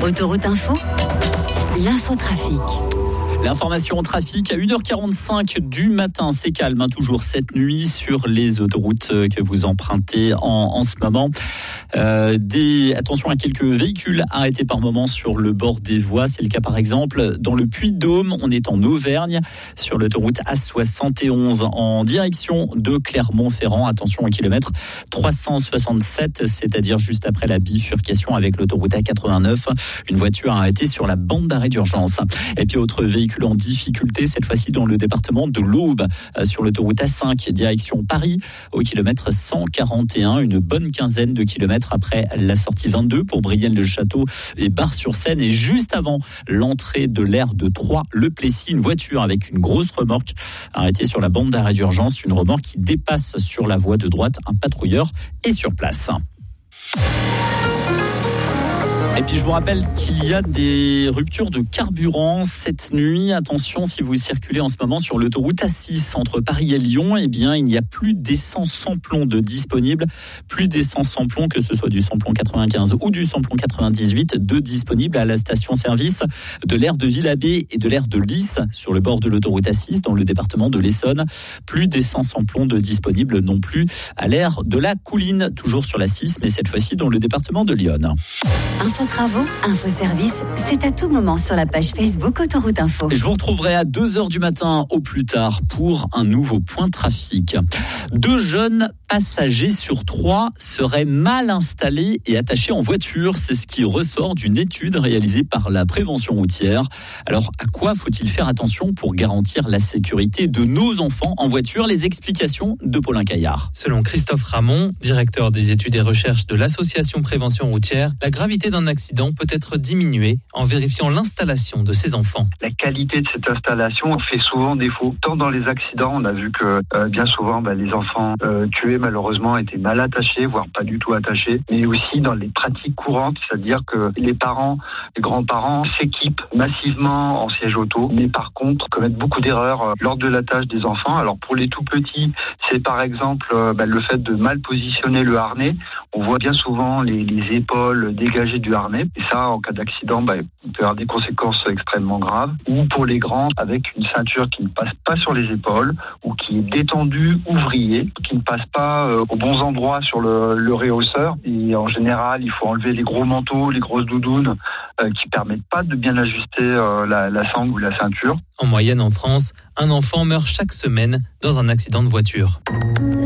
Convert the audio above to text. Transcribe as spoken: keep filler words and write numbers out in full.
Autoroute Info, l'infotrafic. L'information en trafic à une heure quarante-cinq du matin, c'est calme hein, toujours cette nuit sur les autoroutes que vous empruntez en, en ce moment. Euh, des, attention à quelques véhicules arrêtés par moment sur le bord des voies. C'est le cas par exemple dans le Puy-de-Dôme. On est en Auvergne sur l'autoroute A soixante et onze en direction de Clermont-Ferrand. Attention au kilomètre trois cent soixante-sept, c'est-à-dire juste après la bifurcation avec l'autoroute A quatre-vingt-neuf. Une voiture arrêtée sur la bande d'arrêt d'urgence. Et puis autre véhicule en difficulté, cette fois-ci dans le département de l'Aube, sur l'autoroute A cinq, direction Paris, au kilomètre cent quarante et un, une bonne quinzaine de kilomètres après la sortie vingt-deux pour Brienne-le-Château et Bar-sur-Seine, et juste avant l'entrée de l'aire de Troyes, le Plessis, une voiture avec une grosse remorque arrêtée sur la bande d'arrêt d'urgence, une remorque qui dépasse sur la voie de droite, un patrouilleur est sur place. Et puis je vous rappelle qu'il y a des ruptures de carburant cette nuit. Attention, si vous circulez en ce moment sur l'autoroute A six entre Paris et Lyon, eh bien il n'y a plus d'essence sans plomb de disponible. Plus d'essence sans plomb, que ce soit du samplon quatre-vingt-quinze ou du samplon quatre-vingt-dix-huit, de disponible à la station-service de l'aire de Villabé et de l'aire de Lys sur le bord de l'autoroute A six dans le département de l'Essonne. Plus d'essence sans plomb de disponible non plus à l'aire de la Couline, toujours sur la six, mais cette fois-ci dans le département de l'Yonne. Info Travaux, Info Service, c'est à tout moment sur la page Facebook Autoroute Info. Je vous retrouverai à deux heures du matin au plus tard pour un nouveau point trafic. Deux jeunes passagers sur trois seraient mal installés et attachés en voiture. C'est ce qui ressort d'une étude réalisée par la prévention routière. Alors, à quoi faut-il faire attention pour garantir la sécurité de nos enfants en voiture? Les explications de Paulin Caillard. Selon Christophe Ramon, directeur des études et recherches de l'association Prévention routière, la gravité d'un accident peut être diminuée en vérifiant l'installation de ces enfants. La qualité de cette installation fait souvent défaut. Tant dans les accidents, on a vu que euh, bien souvent bah, les enfants euh, tués malheureusement étaient mal attachés, voire pas du tout attachés, mais aussi dans les pratiques courantes, c'est-à-dire que les parents, les grands-parents s'équipent massivement en siège auto, mais par contre commettent beaucoup d'erreurs euh, lors de l'attache des enfants. Alors pour les tout petits, c'est par exemple euh, bah, le fait de mal positionner le harnais. On voit bien souvent les, les épaules dégagées du harnais, et ça, en cas d'accident, bah, il peut y avoir des conséquences extrêmement graves. Ou pour les grands, avec une ceinture qui ne passe pas sur les épaules, ou qui est détendue ou vrillée, qui ne passe pas euh, aux bons endroits sur le, le réhausseur. Et en général, il faut enlever les gros manteaux, les grosses doudounes, euh, qui permettent pas de bien ajuster euh, la, la sangle ou la ceinture. En moyenne, en France, un enfant meurt chaque semaine dans un accident de voiture.